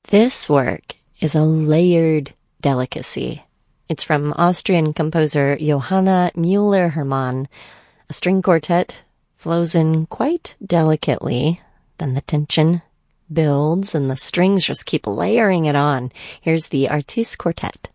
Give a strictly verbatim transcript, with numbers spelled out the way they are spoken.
This work is a layered delicacy. It's from Austrian composer Johanna Müller-Hermann. A string quartet flows in quite delicately. Then the tension builds and the strings just keep layering it on. Here's the Artiste Quartet.